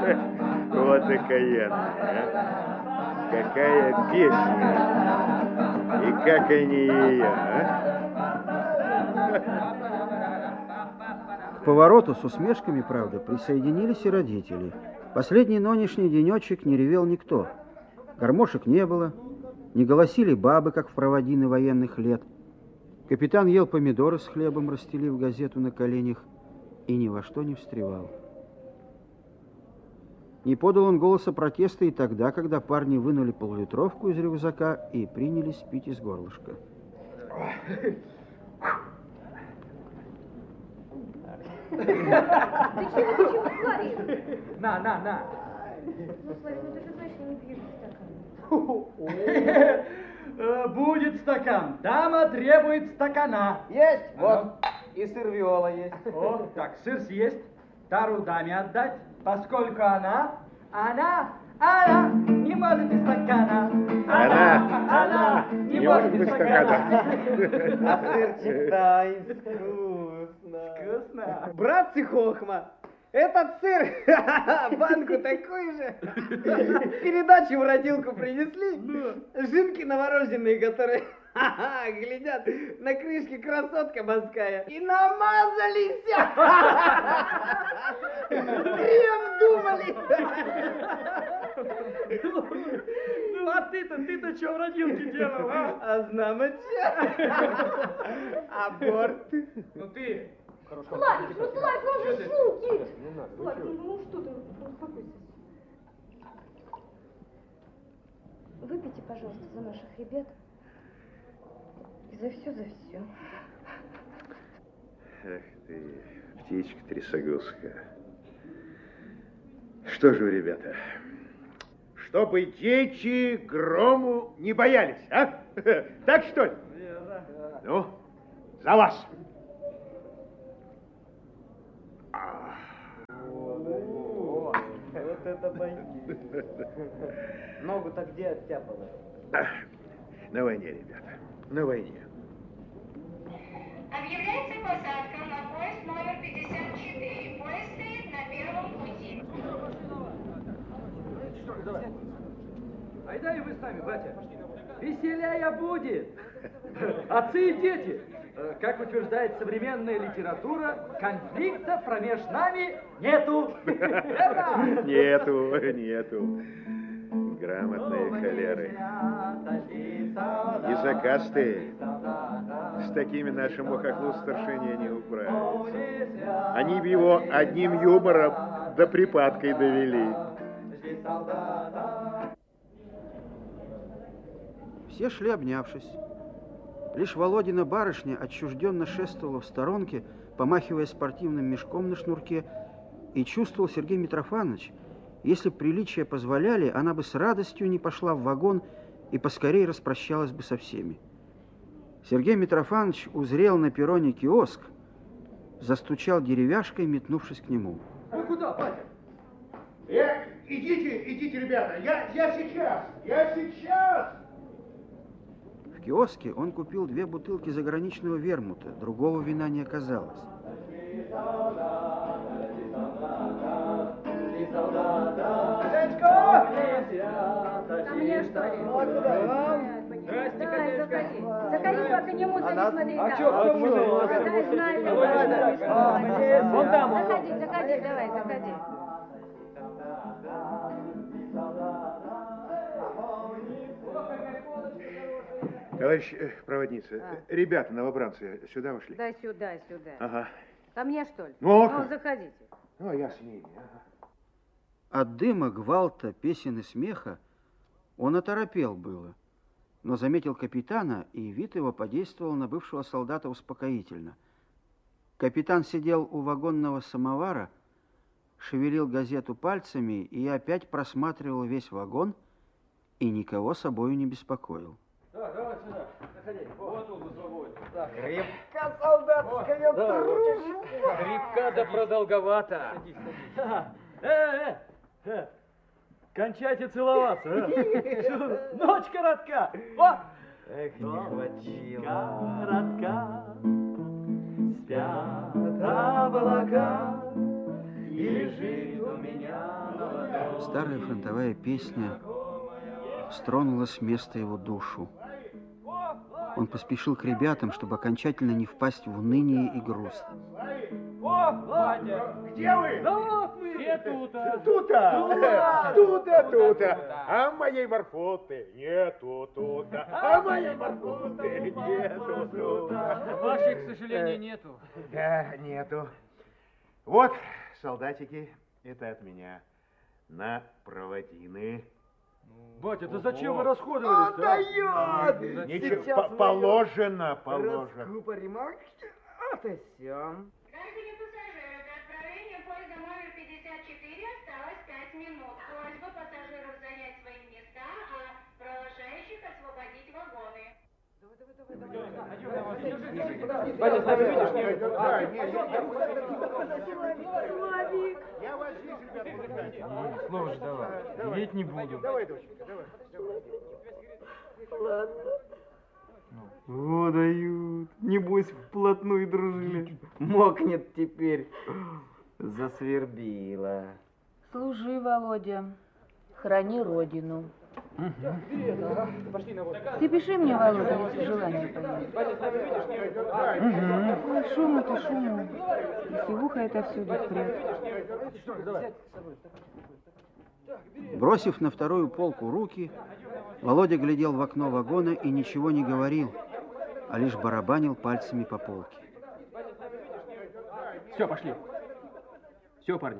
Вот окаянная, а? Какая песня. И как они ее, а? К повороту с усмешками, правда, присоединились и родители. Последний нынешний денечек не ревел никто. Гармошек не было, не голосили бабы, как в проводины военных лет. Капитан ел помидоры с хлебом, расстелив газету на коленях, и ни во что не встревал. Не подал он голоса протеста и тогда, когда парни вынули полулитровку из рюкзака и принялись пить из горлышка. Ты чего, Славик? На. Ну, Славик, ну ты же знаешь, я не пью стакан. Будет стакан. Дама требует стакана. Есть, вот, и сыр виола есть. О, так, сыр съесть, тару даме отдать, поскольку она не может без стакана. Она не может без стакана. А сырчик, да, и вкусно. Вкусно. Братцы Хохма, этот сыр, банку такую же, передачу в родилку принесли, жинки новорожденные, которые глядят на крышке красотка морская, и намазались. Крем думали. Ну, а ты-то что в родилке делал, а? А знамо че? Аборт. Ну ты... Славик, он же шутит. Славик, ну что ты, успокойся. Выпейте, пожалуйста, за наших ребят. И за все. Эх ты, птичка трясогузка. Что же вы, ребята, чтобы дети грому не боялись, а? Так что ли? Верно. Ну, за вас. Вот это бойки. Ногу-то где оттяпала? На войне, ребята, на войне. Объявляется посадка на поезд номер 54. Поезд стоит на первом пути. Айда и вы с нами, братья. Веселее будет. Отцы и дети. Как утверждает современная литература, конфликта промеж нами нету. Нету. Грамотные холеры. Языкастые. С такими нашему хохлу старшине не управиться. Они бы его одним юмором да припадкой довели. Все шли, обнявшись. Лишь Володина барышня отчужденно шествовала в сторонке, помахивая спортивным мешком на шнурке, и чувствовал Сергей Митрофанович, если б приличия позволяли, она бы с радостью не пошла в вагон и поскорее распрощалась бы со всеми. Сергей Митрофанович узрел на перроне киоск, застучал деревяшкой, метнувшись к нему. Вы куда, батя? Идите, ребята, я сейчас. В киоске он купил 2 бутылки заграничного вермута, другого вина не оказалось. Мне что ли? Давай, заходи, только не мусор, не смотри. А что, кто мусор? Вон там. Заходи, давай, заходи. Товарищ проводница, ребята, новобранцы, сюда вошли? Да, сюда. Ага. Ко мне, что ли? Ну, заходите. Ну, я с ними. Ага. От дыма, гвалта, песен и смеха он оторопел было, но заметил капитана, и вид его подействовал на бывшего солдата успокоительно. Капитан сидел у вагонного самовара, шевелил газету пальцами и опять просматривал весь вагон и никого собою не беспокоил. Давай сюда, заходи. Вот он свободен. Крепка солдатская дружба. Крепка да продолговата. Садись. Кончайте целоваться. Ночь коротка. Эх, не хватило. Коротка. Спят облака. И лежит у меня Старая фронтовая песня стронула с места его душу. Он поспешил к ребятам, чтобы окончательно не впасть в уныние и грусть. Где вы? Да вот мы! Все тута. Тута. А моей Марфоты нету тута. А моей Марфоты нету тута. Вашей, к сожалению, нету. Да, нету. Вот, солдатики, это от меня. На проводины. Батя, да зачем вы расходовались-то? Отдает! Ничего, положено. Раскупорим. Это все. Граждане пассажиры, до отправления поезда номер 54 осталось 5 минут. Просьба пассажиров занять свои места, а провожающих освободить вагоны. Батя, с нами видишь? Славик. Я вас вижу, ребята. Слово же давай. Ведь не буду. Давай, доченька, давай. О, дают. Небось, вплотную дружили. Мокнет теперь. Засвербила. Служи, Володя, храни родину. Ты пиши мне, Володя, если желание появится. Ой, шуму-то шуму. Сивуха это всюду прет. Бросив на вторую полку руки, Володя глядел в окно вагона и ничего не говорил, а лишь барабанил пальцами по полке. Все, пошли. Все, парни.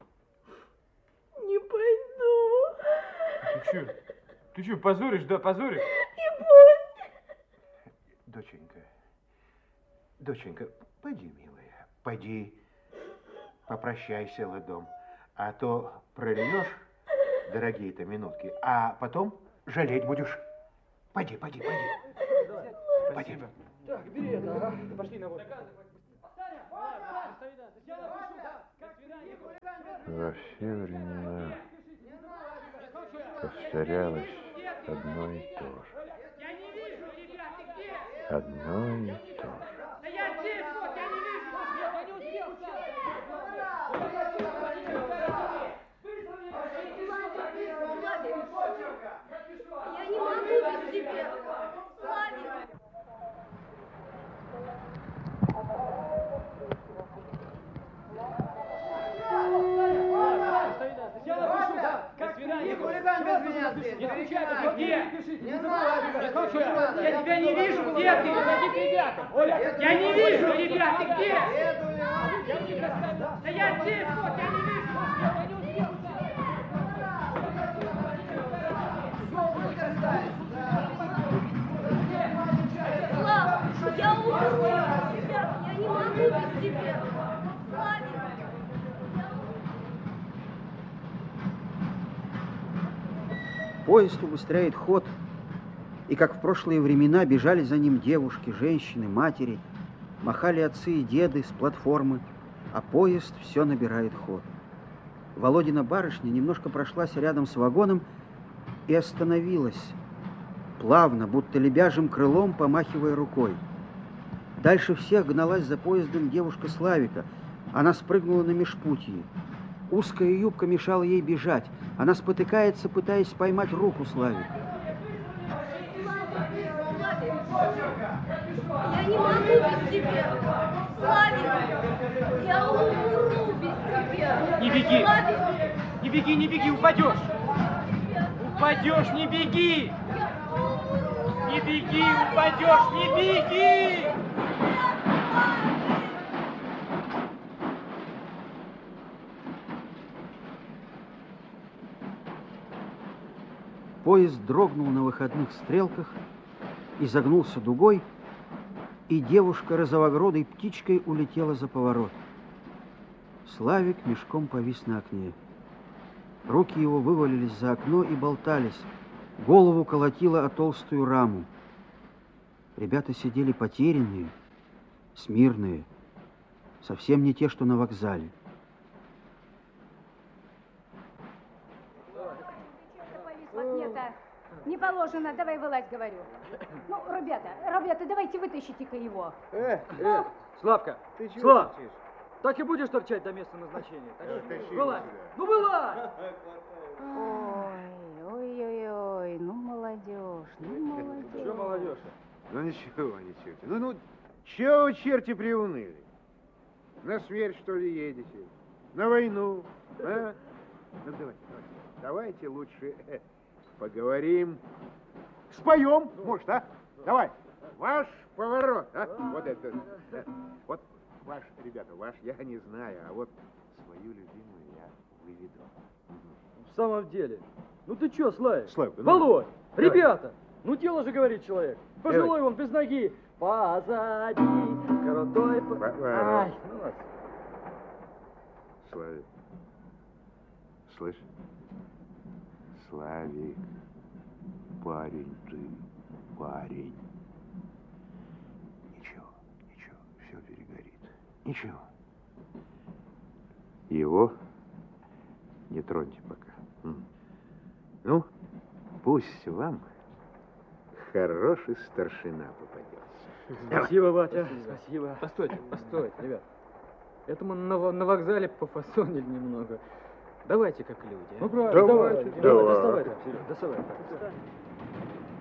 Не пойду. Ты че, позоришь, да, позоришь? Не пусть. Доченька, пойди, милая, пойди, попрощайся ладом, а то прольешь дорогие-то минутки, а потом жалеть будешь. Пойди. Спасибо. Так, бери это, пошли на воду. Во все времена повторялось одно и то же. Одно и то же. Я не могу без тебя. Славик. Не хулиган без меня здесь. Где? Я тебя не вижу, где ты? Я не вижу тебя, ты где? Да я здесь, вот, я не вижу. Слава, я умру без тебя. Я не могу без тебя. Славик. Поезд убыстряет ход, и, как в прошлые времена, бежали за ним девушки, женщины, матери, махали отцы и деды с платформы, а поезд все набирает ход. Володина барышня немножко прошлась рядом с вагоном и остановилась, плавно, будто лебяжьим крылом, помахивая рукой. Дальше всех гналась за поездом девушка Славика. Она спрыгнула на межпутье. Узкая юбка мешала ей бежать. Она спотыкается, пытаясь поймать руку Славика. Я не могу без тебя. Славик, я умру без тебя. Не беги. Славик. Не беги, упадешь. Упадешь, не беги. Не беги, упадешь, не беги. Поезд дрогнул на выходных стрелках, изогнулся дугой, и девушка розовогрудой птичкой улетела за поворот. Славик мешком повис на окне. Руки его вывалились за окно и болтались, голову колотило о толстую раму. Ребята сидели потерянные, смирные, совсем не те, что на вокзале. Не положено, давай вылазь, говорю. Ну, ребята, давайте вытащите-ка его. Славка, Ты чего Слав, кричишь? Так и будешь торчать до места назначения. Тащи Вылазь! его сюда. Ну, вылазь! Ой, ну молодежь, ну молодежь. Что молодежь? Ну ничего, ничего. Ну, чего вы, черти, приуныли? На смерть, что ли, едете? На войну? А? Ну, давайте лучше поговорим. Споем, может, а? Давай. Ваш поворот, а? Вот это. Вот ваш, ребята, ваш я не знаю, а вот свою любимую я выведу. В самом деле. Ну ты что, Славик? Славик, ну, Володь, давай. ребята, ну дело же говорит человек. Пожилой он без ноги. Позади, крутой... Ай, ну ладно. Славик. Слышь? Славик. Парень ты, парень. Ничего, все перегорит. Ничего. Его не троньте пока. Ну, пусть вам хороший старшина попадется. Спасибо, батя, спасибо. Постойте, ребят. Это мы на вокзале пофасонили немного. Давайте как люди. Ну правильно, Давайте. Доставай там, Серега, доставай.